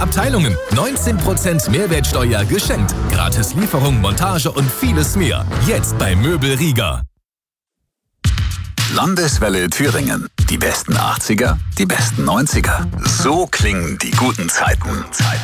Abteilungen. 19% Mehrwertsteuer geschenkt. Gratis Lieferung, Montage und vieles mehr. Jetzt bei Möbel Rieger. Landeswelle Thüringen. Die besten 80er, die besten 90er. So klingen die guten Zeiten.